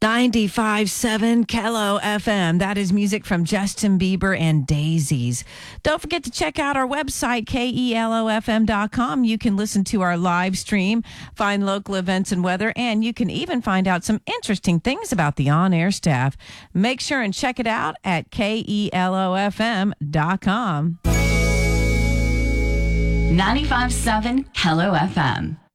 95.7 Kello FM. That is music from Justin Bieber and Daisies. Don't forget to check out our website, KELOFM.com. You can listen to our live stream, find local events and weather, and you can even find out some interesting things about the on-air staff. Make sure and check it out at KELOFM.com. 95.7 Kello FM.